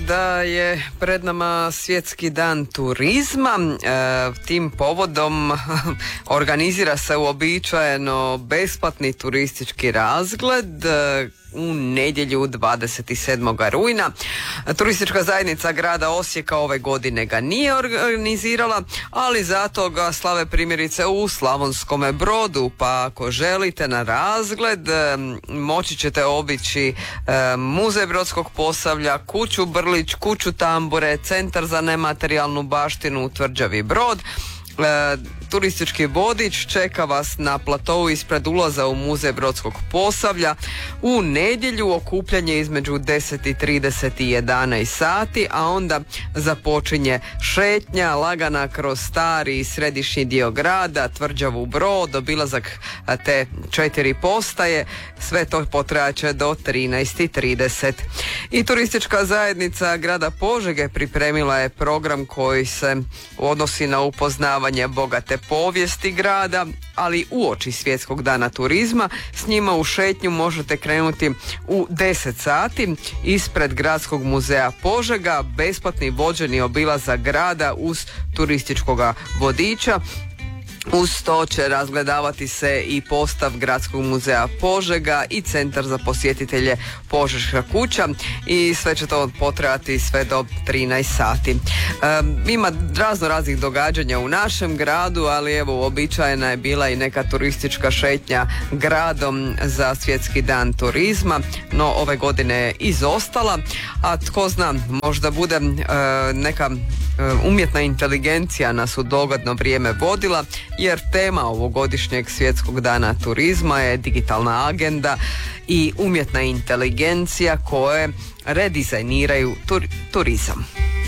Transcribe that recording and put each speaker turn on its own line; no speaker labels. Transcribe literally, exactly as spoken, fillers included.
da je pred nama Svjetski dan turizma. E, tim povodom organizira se uobičajeno besplatni turistički razgled e, u nedjelju dvadeset sedmog rujna. Turistička zajednica grada Osijeka ove godine ga nije organizirala, ali zato ga slave primjerice u Slavonskome Brodu, pa ako želite na razgled moći ćete obići Muzej Brodskog Posavlja, kuću Brlić, kuću Tambure, Centar za nematerijalnu baštinu u Tvrđavi Brod. E, turistički vodič čeka vas na platovu ispred ulaza u Muzej Brodskog Posavlja u nedjelju, okupljanje između deset i trideset i jedanaest sati, a onda započinje šetnja lagana kroz stari i središnji dio grada, Tvrđavu Brod, obilazak te četiri postaje, sve to potrajaće do trinaest i trideset. I turistička zajednica grada Požege pripremila je program koji se odnosi na upoznavanje bogate povijesti grada, ali uoči Svjetskog dana turizma. S njima u šetnju možete krenuti u deset sati ispred Gradskog muzeja Požega, besplatni vođeni obilazak grada uz turističkog vodiča. Uz to će razgledavati se i postav Gradskog muzeja Požega i Centar za posjetitelje Požeška kuća i sve će to potrajati sve do trinaest sati. E, ima razno raznih događanja u našem gradu, ali evo uobičajena je bila i neka turistička šetnja gradom za Svjetski dan turizma, no ove godine je izostala, a tko zna, možda bude e, neka umjetna inteligencija nas u dogodno vrijeme vodila, jer tema ovogodišnjeg Svjetskog dana turizma je digitalna agenda i umjetna inteligencija koje redizajniraju tur- turizam.